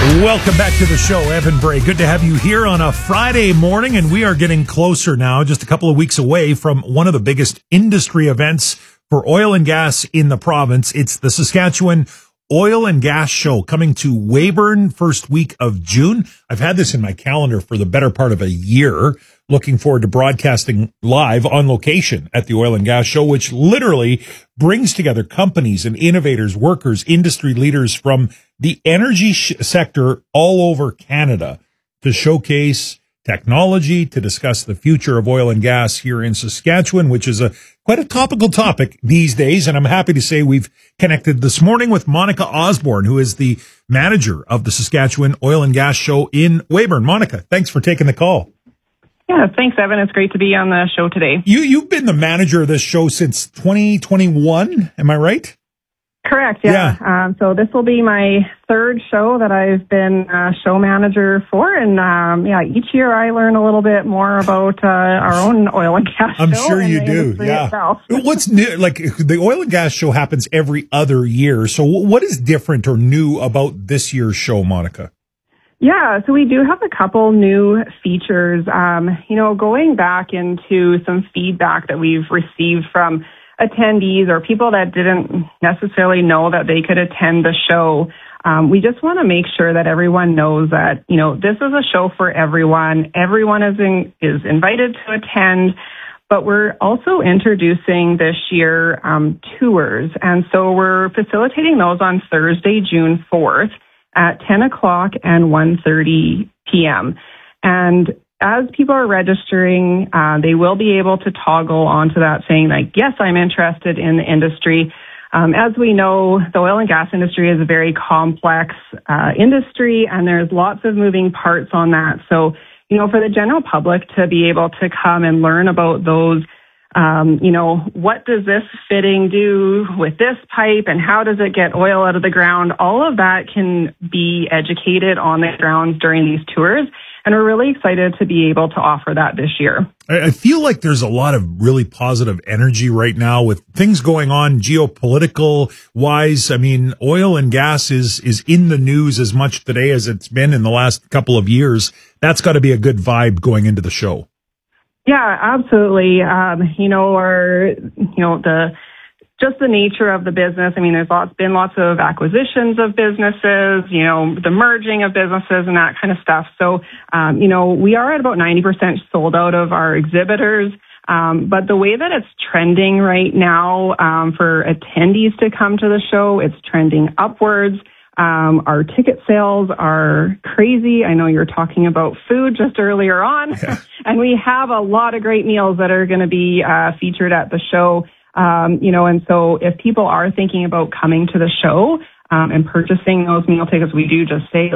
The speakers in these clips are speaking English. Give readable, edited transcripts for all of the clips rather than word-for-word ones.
Welcome back to the show, Evan Bray. Good to have you here on a Friday morning, and we are getting closer now, just a couple of weeks away from one of the biggest industry events for oil and gas in the province. It's the Saskatchewan Oil and Gas Show coming to Weyburn first week of June. I've had this in my calendar for the better part of a year. Looking forward to broadcasting live on location at the Oil and Gas Show, which literally brings together companies and innovators, workers, industry leaders from the energy sector all over Canada to showcase technology, to discuss the future of oil and gas here in Saskatchewan, which is quite a topical topic these days. And I'm happy to say we've connected this morning with Monica Osborne, who is the manager of the Saskatchewan Oil and Gas Show in Weyburn. Monica, thanks for taking the call. Yeah, thanks, Evan. It's great to be on the show today. You've been the manager of this show since 2021, am I right? Correct, yeah. So this will be my third show that I've been show manager for. And each year I learn a little bit more about our own oil and gas show. I'm sure you do, yeah. Itself. What's new? Like, the oil and gas show happens every other year. So what is different or new about this year's show, Monica? Yeah, so we do have a couple new features. Going back into some feedback that we've received from attendees or people that didn't necessarily know that they could attend the show. We just want to make sure that everyone knows that, this is a show for everyone. Everyone is invited to attend, but we're also introducing this year tours. And so we're facilitating those on Thursday, June 4th at 10 o'clock and 1:30 p.m. And as people are registering, they will be able to toggle onto that saying like, yes, I'm interested in the industry. As we know, the oil and gas industry is a very complex industry, and there's lots of moving parts on that. So, for the general public to be able to come and learn about those, what does this fitting do with this pipe and how does it get oil out of the ground? All of that can be educated on the grounds during these tours. And we're really excited to be able to offer that this year. I feel like there's a lot of really positive energy right now with things going on geopolitical wise. I mean, oil and gas is in the news as much today as it's been in the last couple of years. That's got to be a good vibe going into the show. Yeah, absolutely. Just the nature of the business. I mean, there's been lots of acquisitions of businesses, the merging of businesses and that kind of stuff. So, we are at about 90% sold out of our exhibitors. But the way that it's trending right now, for attendees to come to the show, it's trending upwards. Our ticket sales are crazy. I know you're talking about food just earlier on, and we have a lot of great meals that are going to be featured at the show. And so if people are thinking about coming to the show and purchasing those meal tickets, we do just say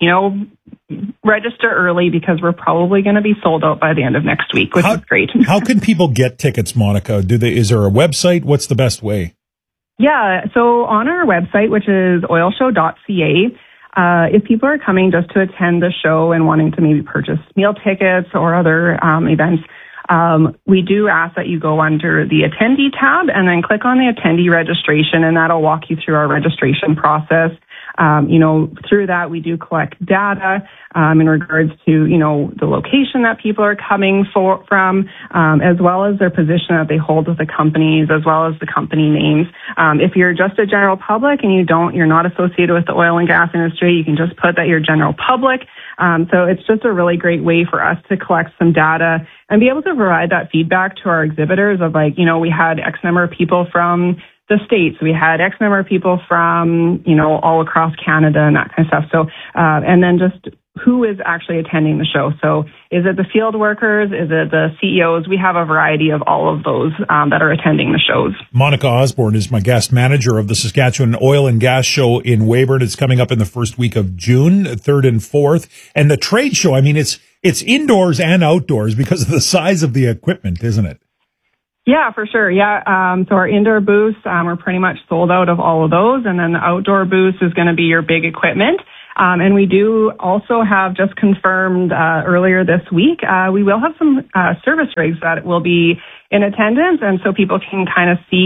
register early because we're probably going to be sold out by the end of next week, which is great. How can people get tickets, Monica? Is there a website? What's the best way? Yeah, so on our website, which is oilshow.ca, if people are coming just to attend the show and wanting to maybe purchase meal tickets or other events, we do ask that you go under the attendee tab and then click on the attendee registration, and that'll walk you through our registration process. Through that, we do collect data in regards to, the location that people are coming from, as well as their position that they hold with the companies, as well as the company names. If you're just a general public and you're not associated with the oil and gas industry, you can just put that you're general public. So it's just a really great way for us to collect some data and be able to provide that feedback to our exhibitors of we had X number of people from the States. We had X number of people from, all across Canada and that kind of stuff. So, and then just who is actually attending the show. So is it the field workers? Is it the CEOs? We have a variety of all of those that are attending the shows. Monica Osborne is my guest manager of the Saskatchewan Oil and Gas Show in Weyburn. It's coming up in the first week of June, 3rd and 4th. And the trade show, I mean, it's indoors and outdoors because of the size of the equipment, isn't it? Yeah, for sure. Yeah. So our indoor booths, we're pretty much sold out of all of those. And then the outdoor booths is going to be your big equipment. And we do also have just confirmed earlier this week, we will have some service rigs that will be in attendance. And so people can kind of see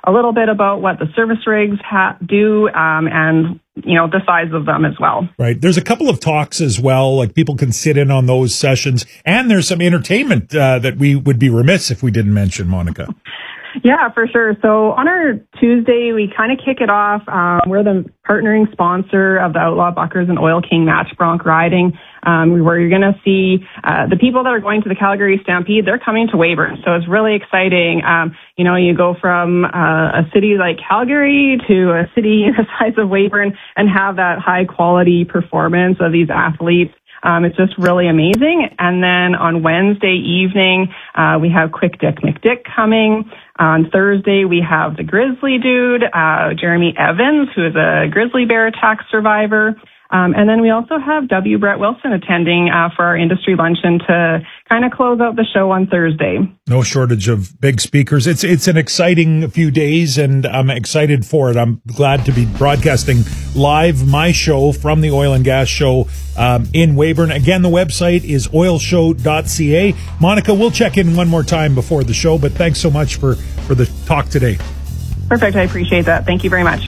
a little bit about what the service rigs do and, the size of them as well. Right. There's a couple of talks as well, like people can sit in on those sessions. And there's some entertainment that we would be remiss if we didn't mention, Monica. Yeah, for sure. So on our Tuesday, we kind of kick it off. We're the partnering sponsor of the Outlaw Buckers and Oil King Match Bronc riding, where you're going to see the people that are going to the Calgary Stampede, they're coming to Weyburn. So it's really exciting. You go from a city like Calgary to a city the size of Weyburn and have that high quality performance of these athletes. It's just really amazing. And then on Wednesday evening, we have Quick Dick McDick coming. On Thursday, we have the Grizzly Dude, Jeremy Evans, who is a grizzly bear attack survivor. And then we also have W. Brett Wilson attending for our industry luncheon to kind of close out the show on Thursday. No shortage of big speakers. It's an exciting few days, and I'm excited for it. I'm glad to be broadcasting live my show from the Oil and Gas Show in Weyburn. Again, the website is oilshow.ca. Monica, we'll check in one more time before the show, but thanks so much for the talk today. Perfect. I appreciate that. Thank you very much.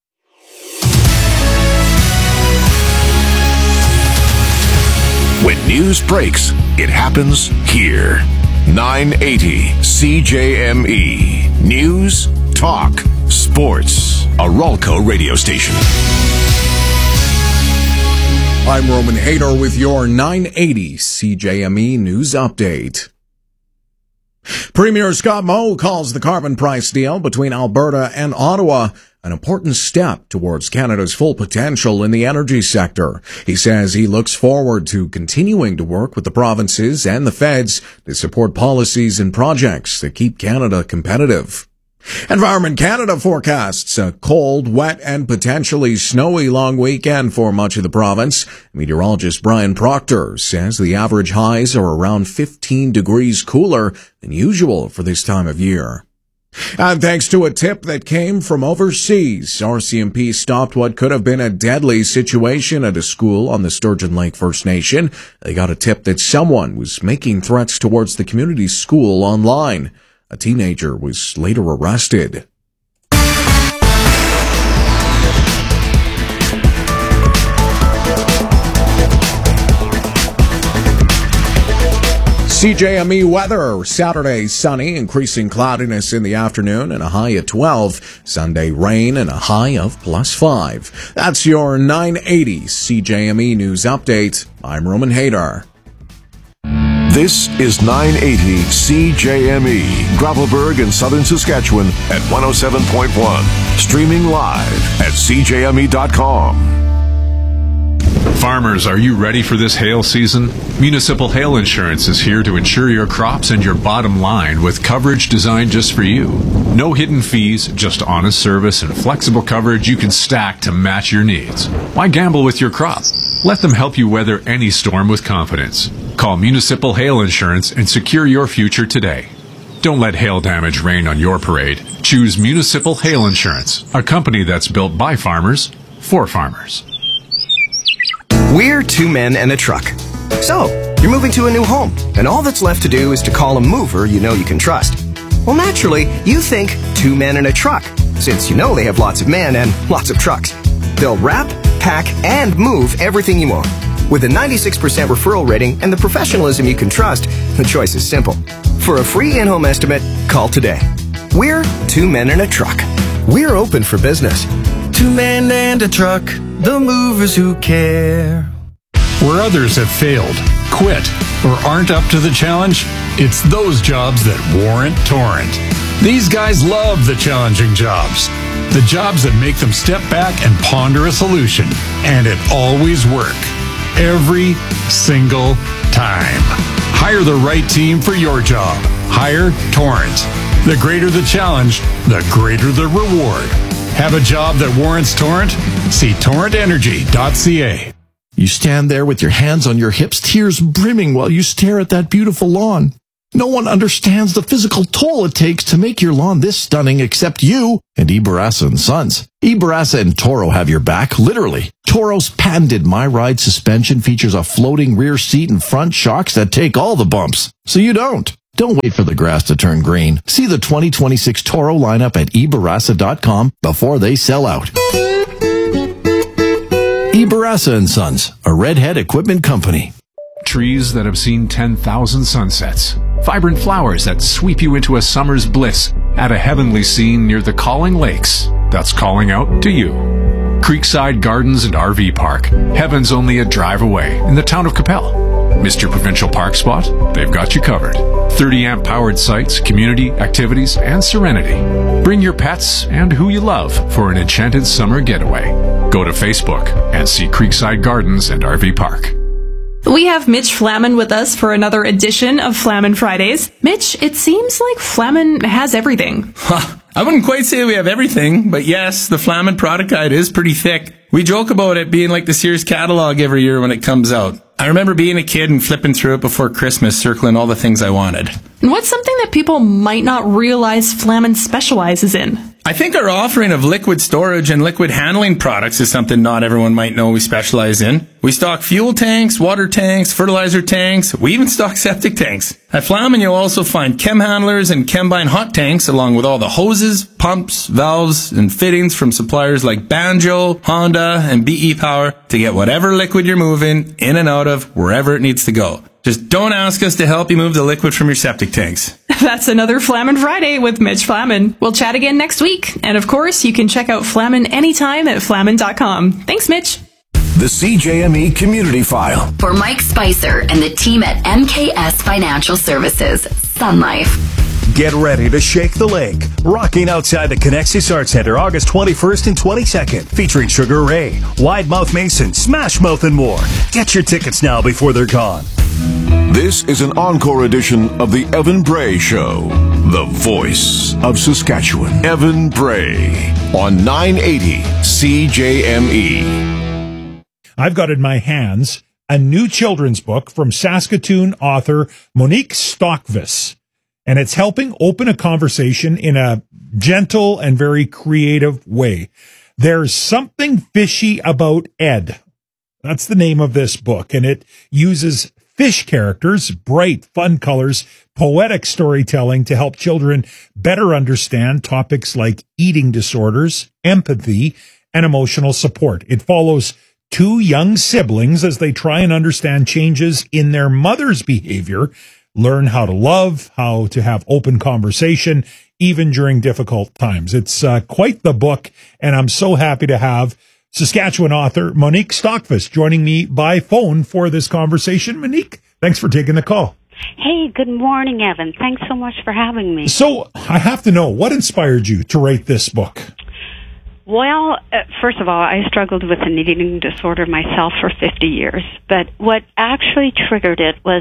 When news breaks, it happens here. 980 CJME. News, talk, sports. A Ralco radio station. I'm Roman Hader with your 980 CJME News Update. Premier Scott Moe calls the carbon price deal between Alberta and Ottawa an important step towards Canada's full potential in the energy sector. He says he looks forward to continuing to work with the provinces and the feds to support policies and projects that keep Canada competitive. Environment Canada forecasts a cold, wet, and potentially snowy long weekend for much of the province. Meteorologist Brian Proctor says the average highs are around 15 degrees cooler than usual for this time of year. And thanks to a tip that came from overseas, RCMP stopped what could have been a deadly situation at a school on the Sturgeon Lake First Nation. They got a tip that someone was making threats towards the community school online. A teenager was later arrested. CJME weather. Saturday, sunny, increasing cloudiness in the afternoon and a high of 12. Sunday, rain and a high of +5. That's your 980 CJME News Update. I'm Roman Hader. This is 980 CJME, Gravelburg in southern Saskatchewan at 107.1. Streaming live at CJME.com. Farmers, are you ready for this hail season? Municipal Hail Insurance is here to insure your crops and your bottom line with coverage designed just for you. No hidden fees, just honest service and flexible coverage you can stack to match your needs. Why gamble with your crop? Let them help you weather any storm with confidence. Call Municipal Hail Insurance and secure your future today. Don't let hail damage rain on your parade. Choose Municipal Hail Insurance, a company that's built by farmers, for farmers. We're two men and a truck. So, you're moving to a new home, and all that's left to do is to call a mover you know you can trust. Well, naturally, you think two men and a truck, since you know they have lots of men and lots of trucks. They'll wrap, pack, and move everything you own. With a 96% referral rating and the professionalism you can trust, the choice is simple. For a free in-home estimate, call today. We're two men and a truck. We're open for business. Two men and a truck, the movers who care. Where others have failed, quit, or aren't up to the challenge, it's those jobs that warrant Torrent. These guys love the challenging jobs. The jobs that make them step back and ponder a solution. And it always works. Every single time. Hire the right team for your job. Hire Torrent. The greater the challenge, the greater the reward. Have a job that warrants Torrent? See torrentenergy.ca. You stand there with your hands on your hips, tears brimming while you stare at that beautiful lawn. No one understands the physical toll it takes to make your lawn this stunning except you and Ibarasa & Sons. Ibarasa and Toro have your back, literally. Toro's patented My Ride suspension features a floating rear seat and front shocks that take all the bumps, so you don't. Don't wait for the grass to turn green. See the 2026 Toro lineup at eBarassa.com before they sell out. eBarassa & Sons, a Redhead equipment company. Trees that have seen 10,000 sunsets. Vibrant flowers that sweep you into a summer's bliss at a heavenly scene near the Calling Lakes. That's calling out to you. Creekside Gardens and RV Park. Heaven's only a drive away in the town of Capel. Missed your provincial park spot? They've got you covered. 30-amp powered sites, community, activities, and serenity. Bring your pets and who you love for an enchanted summer getaway. Go to Facebook and see Creekside Gardens and RV Park. We have Mitch Flaman with us for another edition of Flaman Fridays. Mitch, it seems like Flaman has everything. I wouldn't quite say we have everything, but yes, the Flaman product guide is pretty thick. We joke about it being like the Sears catalog every year when it comes out. I remember being a kid and flipping through it before Christmas, circling all the things I wanted. And what's something that people might not realize Flaman specializes in? I think our offering of liquid storage and liquid handling products is something not everyone might know we specialize in. We stock fuel tanks, water tanks, fertilizer tanks. We even stock septic tanks. At Flaman, you'll also find chem handlers and Chembine hot tanks, along with all the hoses, pumps, valves, and fittings from suppliers like Banjo, Honda, and BE Power to get whatever liquid you're moving in and out of wherever it needs to go. Just don't ask us to help you move the liquid from your septic tanks. That's another Flaman Friday with Mitch Flaman. We'll chat again next week. And of course, you can check out Flaman anytime at flaman.com. Thanks, Mitch. The CJME Community File. For Mike Spicer and the team at MKS Financial Services, Sun Life. Get ready to shake the lake. Rocking outside the Connexus Arts Center August 21st and 22nd. Featuring Sugar Ray, Wide Mouth Mason, Smash Mouth, and more. Get your tickets now before they're gone. This is an encore edition of the Evan Bray Show. The voice of Saskatchewan. Evan Bray on 980 CJME. I've got in my hands a new children's book from Saskatoon author Monique Stockvis. And it's helping open a conversation in a gentle and very creative way. There's something fishy about Ed. That's the name of this book. And it uses fish characters, bright, fun colors, poetic storytelling to help children better understand topics like eating disorders, empathy, and emotional support. It follows two young siblings as they try and understand changes in their mother's behavior, learn how to love, how to have open conversation, even during difficult times. It's quite the book, and I'm so happy to have Saskatchewan author Monique Stockvis joining me by phone for this conversation. Monique, thanks for taking the call. Hey, good morning, Evan. Thanks so much for having me. So I have to know, what inspired you to write this book? Well, first of all, I struggled with an eating disorder myself for 50 years. But what actually triggered it was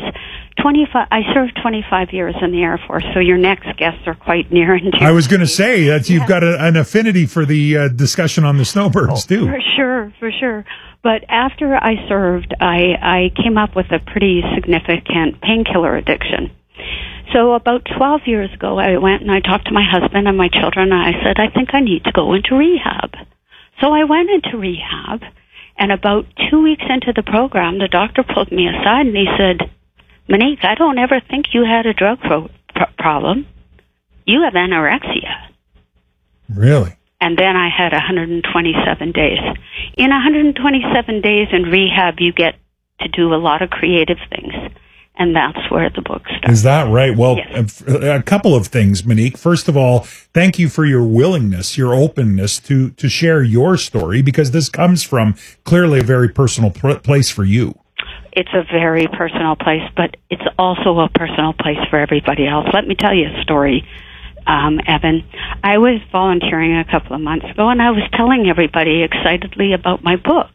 I served 25 years in the Air Force, so your next guests are quite near and dear. I was going to say that you've got an affinity for the discussion on the snowbirds, too. For sure. But after I served, I came up with a pretty significant painkiller addiction. So about 12 years ago, I went and I talked to my husband and my children, and I said, I think I need to go into rehab. So I went into rehab, and about 2 weeks into the program, the doctor pulled me aside and he said, Monique, I don't ever think you had a drug problem. You have anorexia. Really? And then I had 127 days. In 127 days in rehab, you get to do a lot of creative things. And that's where the book starts. Is that right? Well, yes. A couple of things, Monique. First of all, thank you for your willingness, your openness to share your story, because this comes from clearly a very personal place for you. It's a very personal place, but it's also a personal place for everybody else. Let me tell you a story, Evan. I was volunteering a couple of months ago, and I was telling everybody excitedly about my book.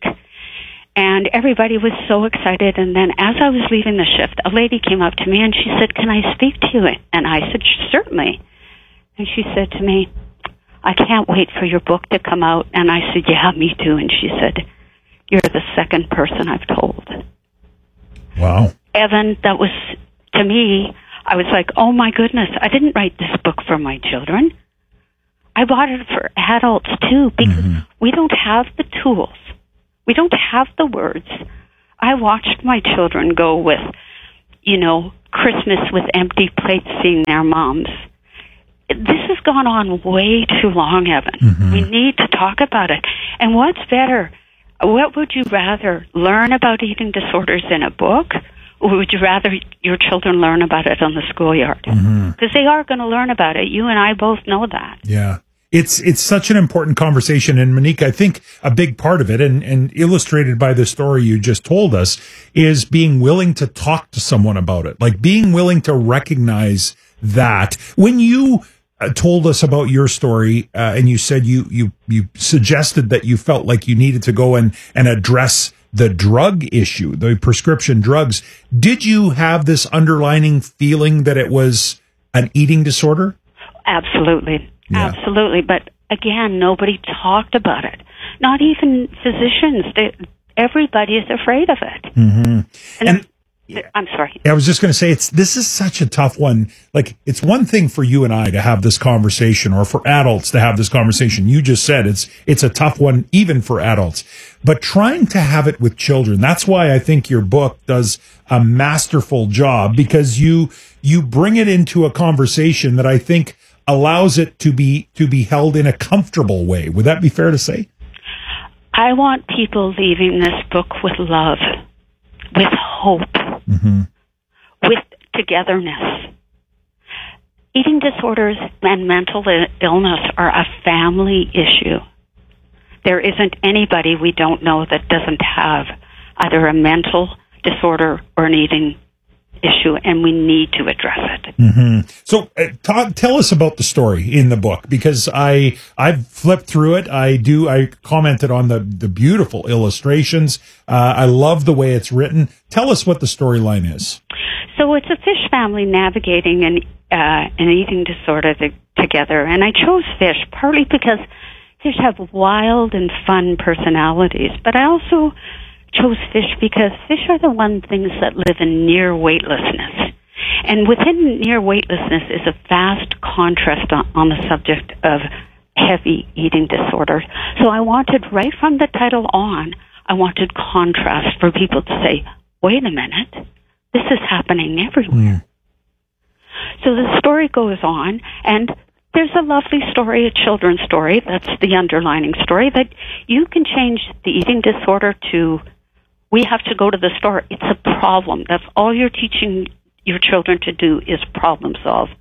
And everybody was so excited. And then as I was leaving the shift, a lady came up to me and she said, can I speak to you? And I said, certainly. And she said to me, I can't wait for your book to come out. And I said, yeah, me too. And she said, you're the second person I've told. Wow. Evan, that was, to me, I was like, oh my goodness, I didn't write this book for my children. I bought it for adults too, because we don't have the tools. We don't have the words. I watched my children go with, Christmas with empty plates seeing their moms. This has gone on way too long, Evan. We need to talk about it. And what's better? What would you rather, learn about eating disorders in a book, or would you rather your children learn about it on the schoolyard? Because they are going to learn about it. You and I both know that. Yeah. It's such an important conversation. And Monique, I think a big part of it, and illustrated by the story you just told us, is being willing to talk to someone about it. Like being willing to recognize that. When you told us about your story, and you said you suggested that you felt like you needed to go and address the drug issue, the prescription drugs, did you have this underlining feeling that it was an eating disorder? Absolutely. Yeah. Absolutely. But again, nobody talked about it. Not even physicians. Everybody is afraid of it. And I'm sorry. I was just going to say, this is such a tough one. Like, it's one thing for you and I to have this conversation, or for adults to have this conversation. You just said it's a tough one, even for adults. But trying to have it with children, that's why I think your book does a masterful job, because you bring it into a conversation that I think allows it to be held in a comfortable way. Would that be fair to say? I want people leaving this book with love, with hope, with togetherness. Eating disorders and mental illness are a family issue. There isn't anybody we don't know that doesn't have either a mental disorder or an eating issue, and we need to address it. So tell us about the story in the book, because I've flipped through it. I commented on the beautiful illustrations. I love the way it's written. Tell us what the storyline is. So it's a fish family navigating an eating disorder together, and I chose fish partly because fish have wild and fun personalities, but I also chose fish because fish are the one things that live in near weightlessness. And within near weightlessness is a vast contrast on the subject of heavy eating disorder. So I wanted, right from the title on, I wanted contrast for people to say, wait a minute, this is happening everywhere. So the story goes on, and there's a lovely story, a children's story, that's the underlining story, that you can change the eating disorder to, we have to go to the store. It's a problem. That's all you're teaching your children to do, is problem solve.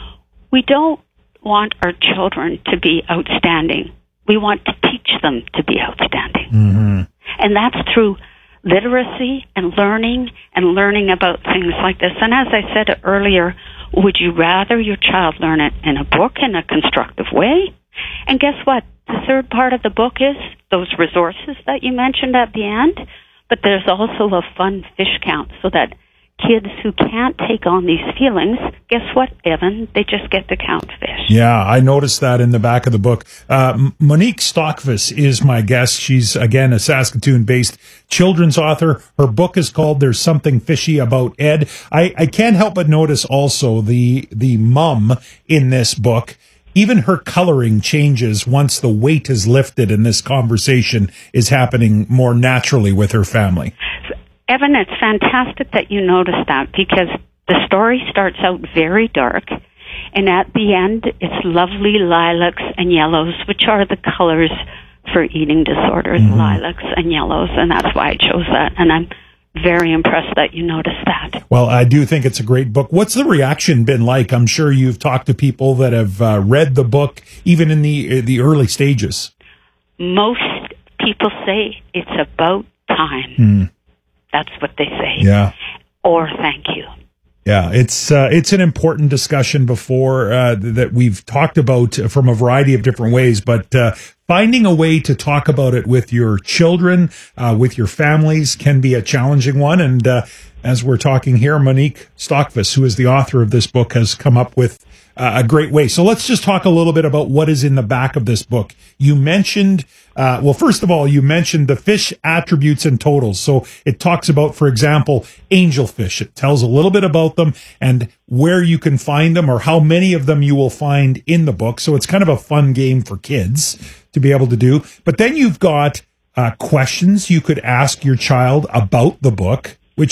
We don't want our children to be outstanding. We want to teach them to be outstanding. And that's through literacy and learning about things like this. And as I said earlier, would you rather your child learn it in a book in a constructive way? And guess what? The third part of the book is those resources that you mentioned at the end. But there's also a fun fish count, so that kids who can't take on these feelings, guess what, Evan? They just get to count fish. Yeah, I noticed that in the back of the book. Monique Stockvis is my guest. She's, again, a Saskatoon-based children's author. Her book is called There's Something Fishy About Ed. I can't help but notice also the mom in this book. Even her coloring changes once the weight is lifted and this conversation is happening more naturally with her family. Evan, it's fantastic that you noticed that, because the story starts out very dark, and at the end it's lovely lilacs and yellows, which are the colors for eating disorders, lilacs and yellows, and that's why I chose that. And I'm very impressed that you noticed that. Well, I do think it's a great book. What's the reaction been like? I'm sure you've talked to people that have read the book, even in the early stages. Most people say it's about time. That's what they say. Yeah. Or thank you. Yeah, it's an important discussion before that we've talked about from a variety of different ways, but finding a way to talk about it with your children, with your families, can be a challenging one. And as we're talking here, Monique Stockvis, who is the author of this book, has come up with a great way. So let's just talk a little bit about what is in the back of this book. You mentioned, first of all, you mentioned the fish attributes and totals. So it talks about, for example, angelfish. It tells a little bit about them and where you can find them, or how many of them you will find in the book. So it's kind of a fun game for kids to be able to do. But then you've got questions you could ask your child about the book, which is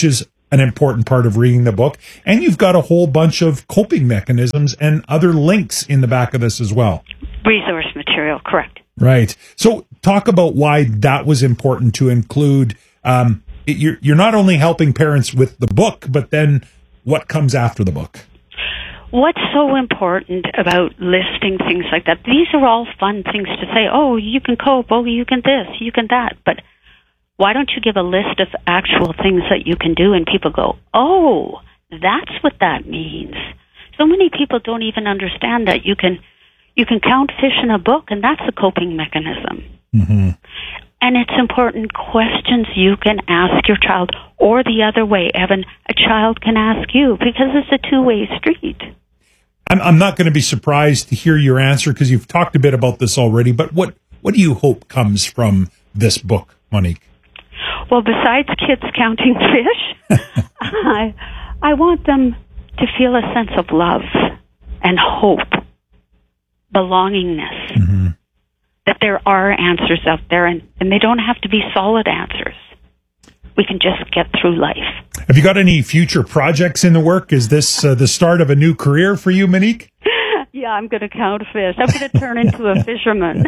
an important part of reading the book. And you've got a whole bunch of coping mechanisms and other links in the back of this as well. Resource material, correct. Right. So talk about why that was important to include. You're not only helping parents with the book, but then what comes after the book? What's so important about listing things like that? These are all fun things to say. Oh, you can cope. Oh, you can this, you can that. But why don't you give a list of actual things that you can do, and people go, oh, that's what that means. So many people don't even understand that you can count fish in a book, and that's a coping mechanism. Mm-hmm. And it's important questions you can ask your child, or the other way, Evan, a child can ask you, because it's a two-way street. I'm not going to be surprised to hear your answer, because you've talked a bit about this already, but what do you hope comes from this book, Monique? Well, besides kids counting fish, I want them to feel a sense of love and hope, belongingness, mm-hmm. that there are answers out there, and they don't have to be solid answers. We can just get through life. Have you got any future projects in the work? Is this the start of a new career for you, Monique? Yeah, I'm going to count fish. I'm going to turn into a fisherman.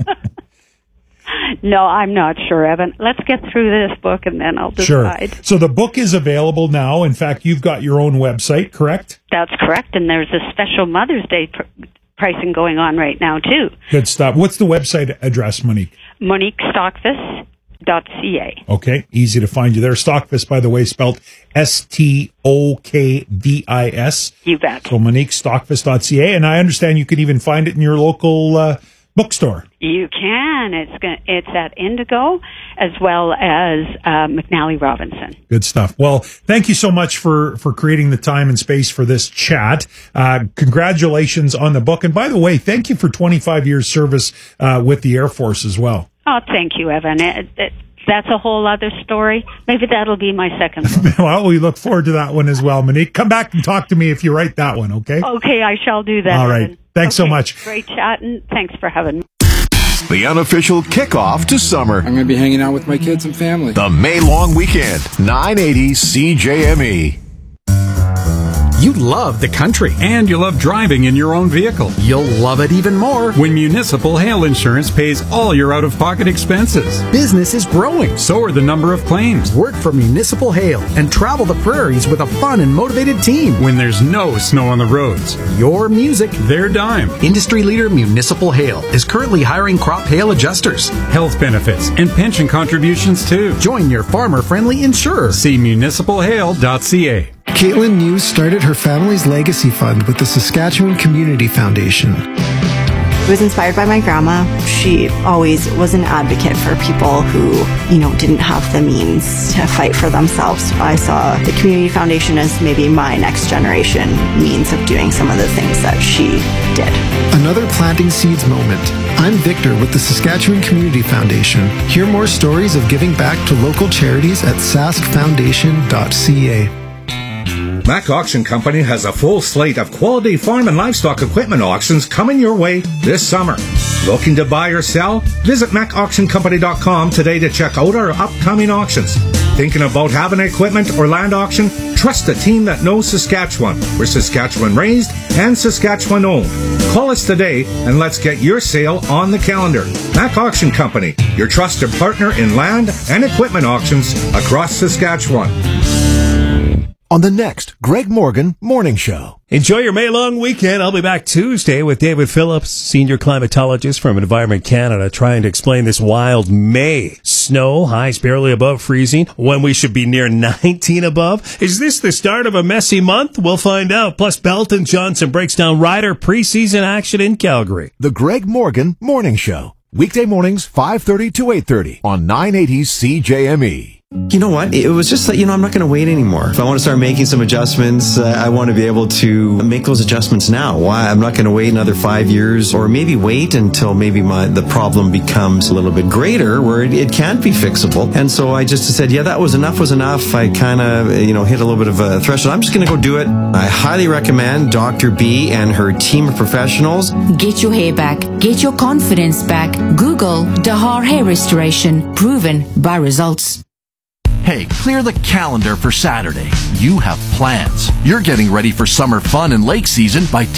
No, I'm not sure, Evan. Let's get through this book and then I'll decide. Sure. So the book is available now. In fact, you've got your own website, correct? That's correct. And there's a special Mother's Day pricing going on right now, too. Good stuff. What's the website address, Monique? MoniqueStockvis.ca. Okay, easy to find you there. Stockvis, by the way, spelled Stokvis. You bet. So MoniqueStockvis.ca, and I understand you can even find it in your local bookstore. You can. It's at Indigo as well as McNally Robinson. Good stuff. Well, thank you so much for creating the time and space for this chat. Congratulations on the book. And by the way, thank you for 25 years service with the Air Force as well. Oh, thank you, Evan. That's a whole other story. Maybe that'll be my second book. Well, we look forward to that one as well, Monique. Come back and talk to me if you write that one, okay? Okay, I shall do that. All right. Evan. Thanks so much. Great chatting. Thanks for having me. The unofficial kickoff to summer. I'm going to be hanging out with my kids and family. The May long weekend, 980 CJME. You love the country. And you love driving in your own vehicle. You'll love it even more when Municipal Hail Insurance pays all your out-of-pocket expenses. Business is growing. So are the number of claims. Work for Municipal Hail and travel the prairies with a fun and motivated team. When there's no snow on the roads. Your music, their dime. Industry leader Municipal Hail is currently hiring crop hail adjusters. Health benefits and pension contributions too. Join your farmer-friendly insurer. See municipalhail.ca. Caitlin News started her family's legacy fund with the Saskatchewan Community Foundation. It was inspired by my grandma. She always was an advocate for people who, didn't have the means to fight for themselves. I saw the Community Foundation as maybe my next generation means of doing some of the things that she did. Another planting seeds moment. I'm Victor with the Saskatchewan Community Foundation. Hear more stories of giving back to local charities at saskfoundation.ca. Mac Auction Company has a full slate of quality farm and livestock equipment auctions coming your way this summer. Looking to buy or sell? Visit MacAuctionCompany.com today to check out our upcoming auctions. Thinking about having an equipment or land auction? Trust the team that knows Saskatchewan. We're Saskatchewan raised and Saskatchewan owned. Call us today and let's get your sale on the calendar. Mac Auction Company, your trusted partner in land and equipment auctions across Saskatchewan. On the next Greg Morgan Morning Show. Enjoy your May long weekend. I'll be back Tuesday with David Phillips, senior climatologist from Environment Canada, trying to explain this wild May. Snow, highs barely above freezing, when we should be near 19 above. Is this the start of a messy month? We'll find out. Plus, Belton Johnson breaks down Ryder preseason action in Calgary. The Greg Morgan Morning Show. Weekday mornings, 5:30 to 8:30 on 980 CJME. You know what? It was just that, I'm not going to wait anymore. If I want to start making some adjustments, I want to be able to make those adjustments now. Why? I'm not going to wait another 5 years, or maybe wait until maybe the problem becomes a little bit greater where it can't be fixable. And so I just said, that was enough. I kind of, hit a little bit of a threshold. I'm just going to go do it. I highly recommend Dr. B and her team of professionals. Get your hair back. Get your confidence back. Google Dahar Hair Restoration. Proven by results. Hey, clear the calendar for Saturday. You have plans. You're getting ready for summer fun and lake season by